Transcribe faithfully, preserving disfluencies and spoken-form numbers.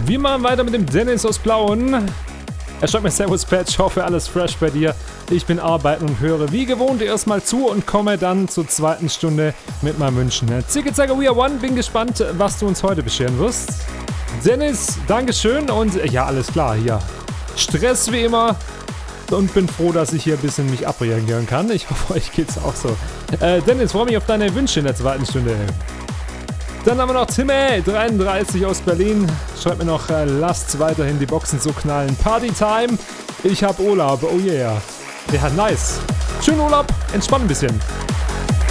Wir machen weiter mit dem Dennis aus Blauen. Er schreibt mir Servus Patch, hoffe alles fresh bei dir. Ich bin arbeiten und höre wie gewohnt erstmal zu und komme dann zur zweiten Stunde mit meinen Wünschen. Zicke Zacke We Are One, bin gespannt, was du uns heute bescheren wirst. Dennis, Dankeschön und ja, alles klar, hier. Stress wie immer. Und bin froh, dass ich hier ein bisschen mich abreagieren kann. Ich hoffe, euch geht's auch so. Äh, Dennis, freue mich auf deine Wünsche in der zweiten Stunde. Dann haben wir noch Timme, dreiunddreißig aus Berlin. Schreibt mir noch, äh, lasst weiterhin die Boxen so knallen. Partytime. Ich hab Urlaub, oh yeah. Ja, nice. Schönen Urlaub, entspann ein bisschen.